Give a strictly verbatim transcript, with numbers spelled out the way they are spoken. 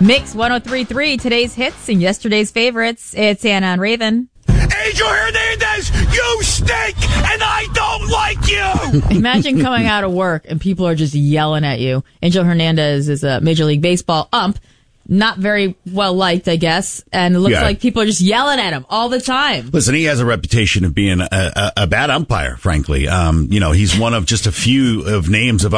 Mix one oh three point three, today's hits and yesterday's favorites. It's Anna and Raven. Angel Hernandez, you stink, and I don't like you! Imagine coming out of work and people are just yelling at you. Angel Hernandez is a Major League Baseball ump. Not very well liked, I guess. And it looks Yeah. like people are just yelling at him all the time. Listen, he has a reputation of being a, a, a bad umpire, frankly. Um, you know, he's one of just a few of names of